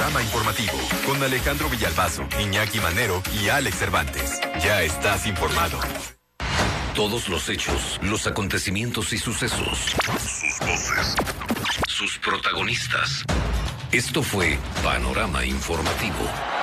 Panorama Informativo, con Alejandro Villalbazo, Iñaki Manero y Alex Cervantes. Ya estás informado. Todos los hechos, los acontecimientos y sucesos. Sus voces. Sus protagonistas. Esto fue Panorama Informativo.